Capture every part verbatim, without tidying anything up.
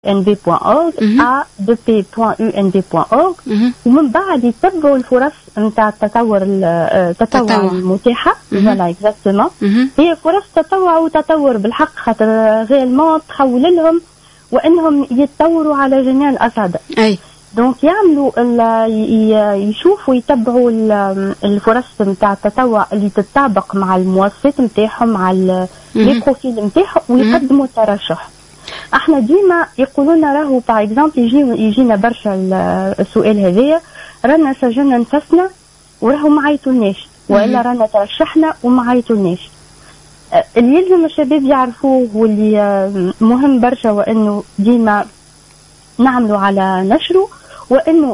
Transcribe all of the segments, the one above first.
ان بي دوت اورغ ا دو بي دوت يو ان بي دوت اورغ، ومن بعد يتبعوا الفرص نتاع التطور التطوع المتاحه. فوالا اكزاكتومون، هي فرص تطوع وتطور بالحق، خاطر غيرمون تحول لهم وانهم يتطوروا على جميع الاصعده. اي دونك يعملوا يشوفوا يتبعوا الفرص نتاع التطوع اللي تتطابق مع المواصفات نتاعهم، مع لي بروفيل نتاعهم، ويقدموا ترشح. احنا ديما يقولوا لنا راهو باغ اكزومبل يجي يجينا برشا السؤال هذايا، رانا سجلنا نفسنا وراهو ما عيطولناش، والا رانا ترشحنا وما عيطولناش. اللي يلزم الشباب يعرفوه واللي مهم برشا، وانه ديما نعملوا على نشره، وانه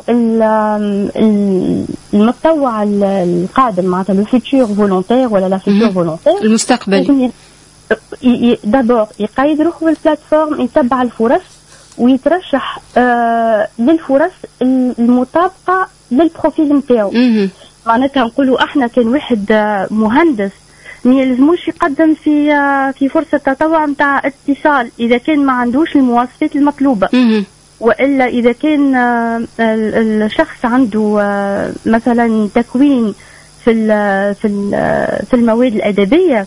المتطوع القادم معناتها لو فيتور فولونتير ولا لا فيتور فولونتير المستقبل دابور يقيد روحه بالبلاتفورم، يتبع الفرص ويترشح آه للفرص المطابقه للبروفيل نتاعو. معناتها نقولوا احنا كان واحد مهندس ما يلزموش يقدم في في فرصه تطوع نتاع اتصال اذا كان ما عندوش المواصفات المطلوبه، والا اذا كان الشخص عنده مثلا تكوين في في في المواد الادبيه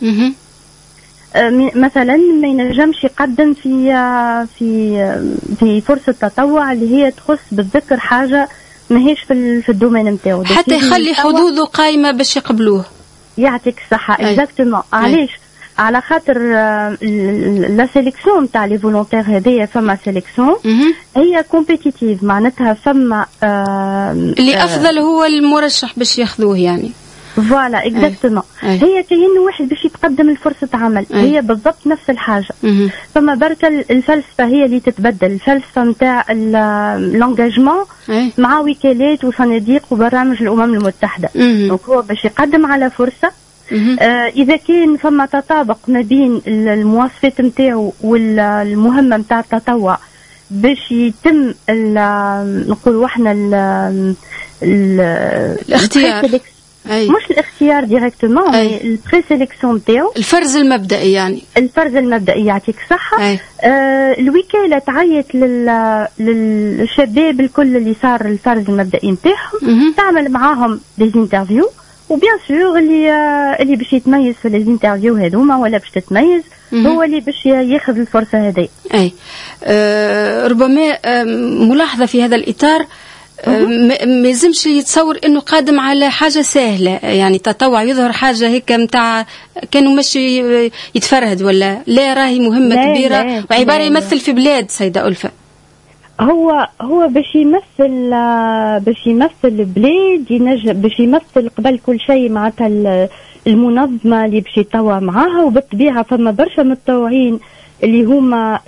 مثلا ما ينجمش يقدم في في في فرصه تطوع اللي هي تخص بالذكر حاجه ماهيش في في الدومين نتاعو، حتى يخلي حدوده قايمه باش يقبلوه. يعطيك الصحه. اكزاكتومون. علاش؟ على خاطر لا سيليكسيون نتاع لي فولونتير هذيا فما سيليكسيون هي كومبيتيتيف، معناتها فما آه اللي آه افضل هو المرشح باش ياخذوه يعني. فوالا اكزاكتومون. هي كاين واحد باش يتقدم لفرصه عمل، أي. هي بالضبط نفس الحاجه. فما برك الفلسفه هي اللي تتبدل، الفلسفه نتاع لونجاجمون مع وكالات وصناديق وبرامج الامم المتحده. دونك هو باش يقدم على فرصه، آه اذا كان فما تطابق ما بين المواصفات نتاعو والمهمه نتاع التطوع باش يتم نقولوا احنا الاختيار، أي. مش الاختيار ديريكتومون، البري سيليكسيون نتاعو، الفرز المبدئي يعني. الفرز المبدئي يعطيك صحه. آه الوكاله تعيط لل... للشباب الكل اللي صار الفرز المبدئي نتاعهم، تعمل معاهم دي انترفيو، وبيان سور اللي اللي باش يتميز في لي انترفيو هذوما ولا باش تتميز هو اللي باش ياخذ الفرصه هذه. اي آه ربما آه ملاحظه في هذا الاطار، ما يلزمش يتصور انه قادم على حاجه سهله، يعني تطوع يظهر حاجه هيك نتاع كانوا ماشي يتفرهد ولا لا، راهي مهمه لا كبيره لا وعباره لا يمثل لا. في بلاد سيده ألفة هو هو باش يمثل باش يمثل بلاد، ينجم باش يمثل قبل كل شيء معناتها المنظمه اللي باش يتطوع معاها، وبالطبيعه فما برشا متطوعين اللي هما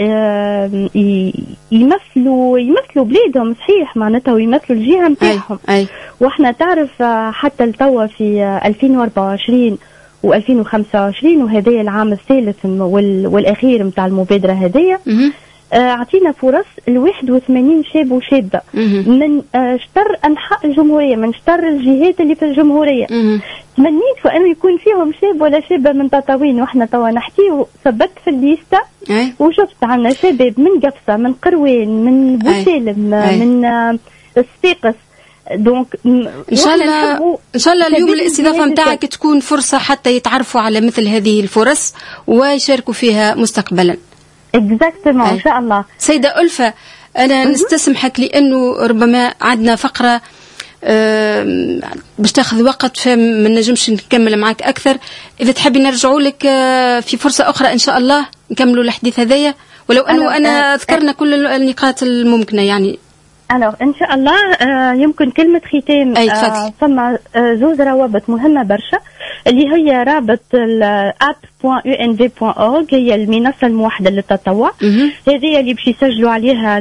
يمثلوا يمثلوا بلادهم صحيح معناتها، ويمثلوا الجهه نتاعهم. واحنا تعرف حتى لتوا في ألفين وأربعة وعشرين وألفين وخمسة وعشرين وهذا العام الثالث والاخير نتاع المبادره هذيا، اعطينا فرص ل واحد وثمانين شاب وشابه من شطر انحاء الجمهوريه، من شطر الجهات اللي في الجمهوريه. تمنيت وانه يكون فيهم شاب ولا شابه من تطاوين، واحنا توا نحكيو ثبت في الليسته وشفت عندنا شباب من قفصه، من قروان، من بوسالم، من الصفاقس. دونك ان شاء الله ان شاء الله اليوم الاستضافه نتاعك تكون فرصه حتى يتعرفوا على مثل هذه الفرص ويشاركوا فيها مستقبلا. اكزاكتومون ان شاء الله. سيده ألفة، انا نستسمحك لانه ربما عندنا فقره أه باش تاخذ وقت فما نجمش نكمل معك اكثر. اذا تحبي نرجعوا لك في فرصه اخرى ان شاء الله نكملوا الحديث هذايا، ولو انه انا ذكرنا كل النقاط الممكنه يعني. الوغ ان شاء الله آه يمكن كلمه ختام. آه فما آه زوز روابط مهمه برشا، اللي هي رابط الاب بوان يو ان في بوان اورغ، هي المنصه الموحده للتطوع. هذه اللي باش يسجلوا عليها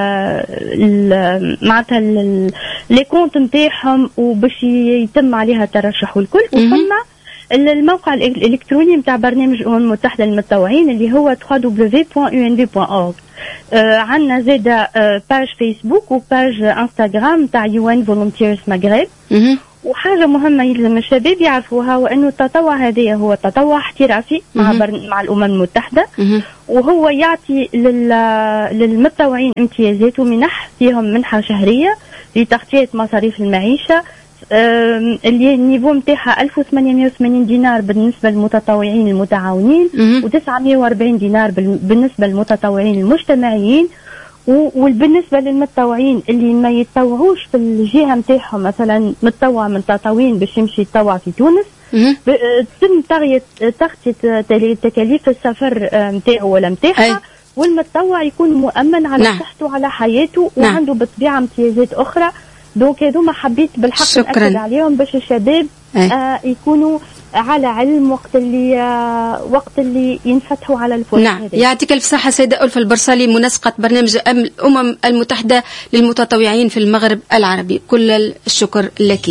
معناتها لي كونت نتاعهم وباش يتم عليها الترشح والكل. وفما الموقع الالكتروني نتاع برنامج الامم المتحده للمتطوعين اللي هو دبليو دبليو دبليو بوان يو ان في بوان اورغ. آه عندنا زاده آه باج فيسبوك وباج انستغرام نتاع يو ان فولونتيرز مغرب، وحاجة مهمة يلزم الشباب يعرفوها، وأنه التطوع هذا هو تطوع احترافي مع, مع الأمم المتحدة، وهو يعطي للمتطوعين امتيازات ومنح، فيهم منحة شهرية لتغطية مصاريف المعيشة اللي النيفو متاعها ألف وثمانمائة وثمانين دينار بالنسبة للمتطوعين المتعاونين، وتسعمائة وأربعين دينار بالنسبة للمتطوعين المجتمعيين. وبالنسبة للمتطوعين اللي ما يتطوعوش في الجهة متاعهم، مثلا متطوع من تطاوين باش يمشي يتطوع في تونس، تم تغطية تكاليف السفر متاعه ولا متاعها، والمتطوع يكون مؤمن على نعم. صحته وعلى حياته، وعنده نعم. بالطبيعة امتيازات أخرى. دونك هذوما حبيت بالحق نأكد عليهم باش الشباب آه يكونوا على علم وقت اللي آه وقت اللي ينفتحوا على الفرص. نعم هذه. يعطيك الف صحة سيدة ألفة البرصالي، منسقة برنامج الأمم المتحدة للمتطوعين في المغرب العربي، كل الشكر لك.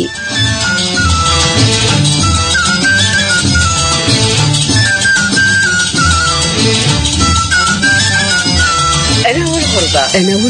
أنا والغربة. أنا